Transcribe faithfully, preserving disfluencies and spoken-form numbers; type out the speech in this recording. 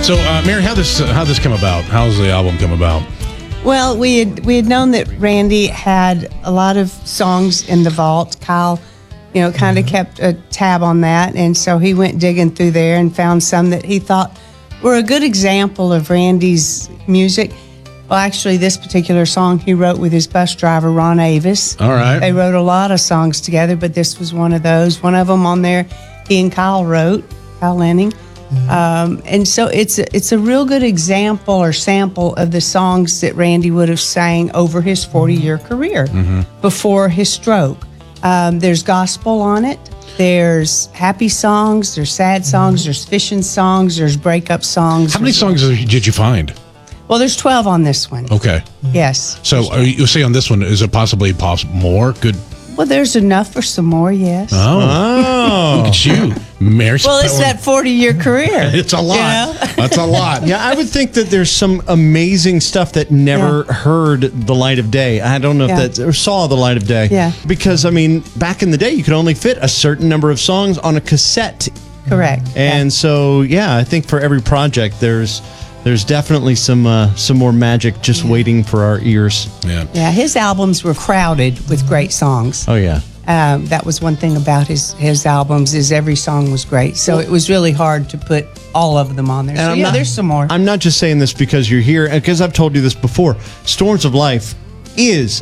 So, uh, Mary, how this how this come about? How's the album come about? Well, we had we had known that Randy had a lot of songs in the vault. Kyle, you know, kind of Mm-hmm. kept a tab on that, and so he went digging through there and found some that he thought were a good example of Randy's music. Well, actually, this particular song he wrote with his bus driver, Ron Avis. All right. They wrote a lot of songs together, but this was one of those. One of them on there, he and Kyle wrote, Kyle Lenning. Um, and so it's a, it's a real good example or sample of the songs that Randy would have sang over his forty-year career before his stroke. Um, there's gospel on it. There's happy songs. There's sad songs. There's fishing songs. There's breakup songs. How many songs did you find? Well, there's twelve on this one. Okay. Yes. So, are you say on this one, is it possibly possible more? Good. Well, there's enough for some more, yes. Oh. Look at you, Mary. Well, it's that forty-year career. It's a lot. You know? That's a lot. Yeah, I would think that there's some amazing stuff that never Yeah. heard the light of day. I don't know Yeah. if that or saw the light of day. Yeah. Because I mean, back in the day, you could only fit a certain number of songs on a cassette, Correct. and so yeah, I think for every project, there's there's definitely some uh, some more magic just waiting for our ears. Yeah. Yeah, his albums were crowded with great songs. Oh yeah. Um, that was one thing about his his albums is every song was great. So it was really hard to put all of them on there. So I'm yeah, not- there's some more. I'm not just saying this because you're here, because I've told you this before. Storms of Life is